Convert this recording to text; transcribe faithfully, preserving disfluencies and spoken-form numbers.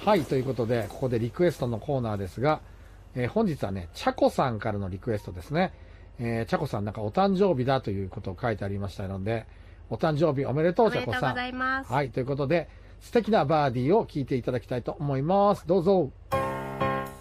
はい、ということで、ここでリクエストのコーナーですが、えー本日はね、ちゃこさんからのリクエストですね。えー、ちゃこさんなんかお誕生日だということを書いてありましたので、お誕生日おめでとう、ちゃこさん。 おめでとうございます。 はい、ということで、素敵なバーディーを聞いていただきたいと思います。どうぞ。